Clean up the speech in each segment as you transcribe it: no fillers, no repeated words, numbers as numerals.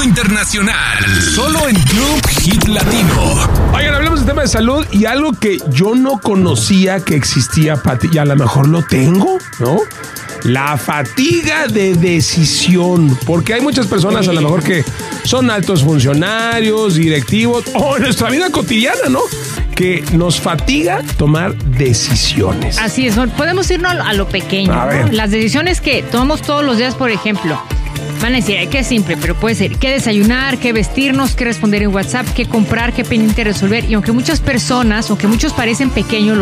mundo internacional, solo en Club Hit Latino. Oigan, hablamos del tema de salud y algo que yo no conocía que existía, Pati, y a lo mejor lo tengo, ¿no? La fatiga de decisión, porque hay muchas personas a lo mejor que son altos funcionarios, directivos, o en nuestra vida cotidiana, ¿no? Que nos fatiga tomar decisiones. Así es, podemos irnos a lo pequeño, ¿no? Las decisiones que tomamos todos los días, por ejemplo, van a decir, ay, qué simple, pero puede ser qué desayunar, qué vestirnos, qué responder en WhatsApp, qué comprar, qué pendiente resolver. Y aunque muchas personas, aunque muchos parecen pequeños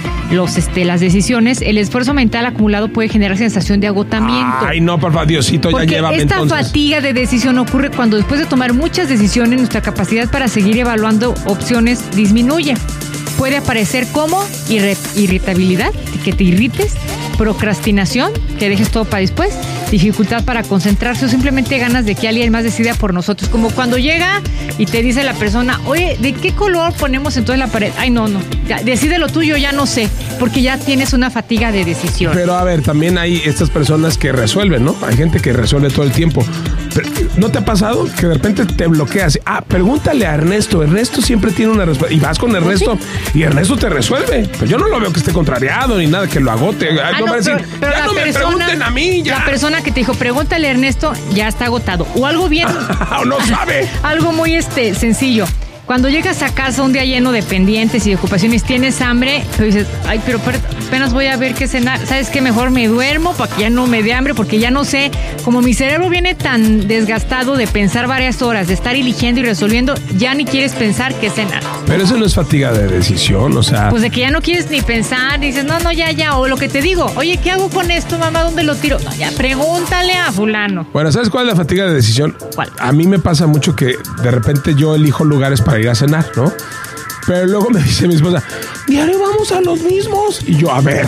las decisiones, el esfuerzo mental acumulado puede generar sensación de agotamiento. Ay, no, por favor, Diosito, ya llévame esta entonces. fatiga de decisión ocurre cuando después de tomar muchas decisiones, nuestra capacidad para seguir evaluando opciones disminuye. Puede aparecer como irritabilidad, que te irrites, procrastinación, que dejes todo para después, dificultad para concentrarse o simplemente ganas de que alguien más decida por nosotros. Como cuando llega y te dice la persona, oye, ¿de qué color ponemos entonces la pared? Ay, no, ya, decide lo tuyo, ya no sé, porque ya tienes una fatiga de decisión. Pero a ver, también hay estas personas que resuelven, ¿no? Hay gente que resuelve todo el tiempo. Pero, ¿no te ha pasado que de repente te bloqueas? Pregúntale a Ernesto. Ernesto siempre tiene una respuesta. Y vas con Ernesto y Ernesto te resuelve. Pues yo no lo veo que esté contrariado ni nada, que lo agote. Pero ya no me pregunten a mí, ya. La persona que te dijo, pregúntale a Ernesto, ya está agotado. O algo bien. O no sabe. Algo muy sencillo. Cuando llegas a casa un día lleno de pendientes y de ocupaciones, tienes hambre, pero dices, ay, pero apenas voy a ver qué cenar. ¿Sabes qué? Mejor me duermo para que ya no me dé hambre, porque ya no sé. Como mi cerebro viene tan desgastado de pensar varias horas, de estar eligiendo y resolviendo, ya ni quieres pensar qué cenar. Pero eso no es fatiga de decisión, o sea... Pues de que ya no quieres ni pensar, dices, no, ya. O lo que te digo, oye, ¿qué hago con esto, mamá? ¿Dónde lo tiro? No, ya, pregúntale a fulano. Bueno, ¿sabes cuál es la fatiga de decisión? ¿Cuál? A mí me pasa mucho que de repente yo elijo lugares para ir a cenar, ¿no? Pero luego me dice mi esposa, diario vamos a los mismos. Y yo, a ver,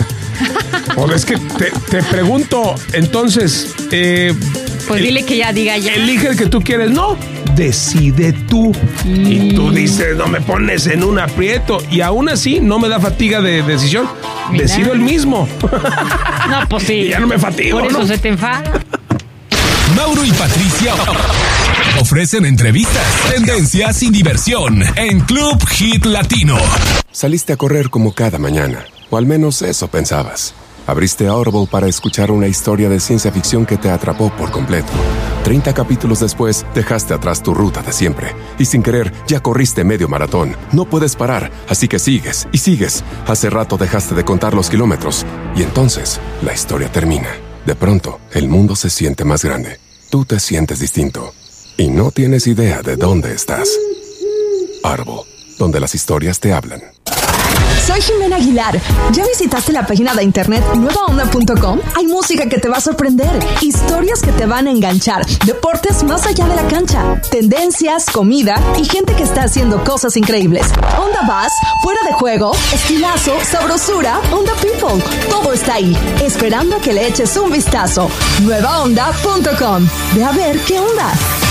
o es que te pregunto, entonces... pues dile que ya diga ya. Elige el que tú quieres. No, decide tú. Y tú dices, no me pones en un aprieto. Y aún así no me da fatiga de decisión. Mira. Decido el mismo. No, pues sí. Y ya no me fatigo. Por eso ¿no? se te enfada. Mauro y Patricia ofrecen entrevistas, tendencias y diversión en Club Hit Latino. Saliste a correr como cada mañana, o al menos eso pensabas. Abriste Audible para escuchar una historia de ciencia ficción que te atrapó por completo. 30 capítulos después, dejaste atrás tu ruta de siempre. Y sin querer, ya corriste medio maratón. No puedes parar, así que sigues y sigues. Hace rato dejaste de contar los kilómetros. Y entonces, la historia termina. De pronto, el mundo se siente más grande. Tú te sientes distinto. Y no tienes idea de dónde estás. Audible, donde las historias te hablan. Soy Jimena Aguilar. ¿Ya visitaste la página de internet nuevaonda.com? Hay música que te va a sorprender, historias que te van a enganchar, deportes más allá de la cancha, tendencias, comida y gente que está haciendo cosas increíbles. Onda Bass, fuera de juego, estilazo, sabrosura, Onda People. Todo está ahí, esperando a que le eches un vistazo. Nuevaonda.com. Ve a ver qué onda.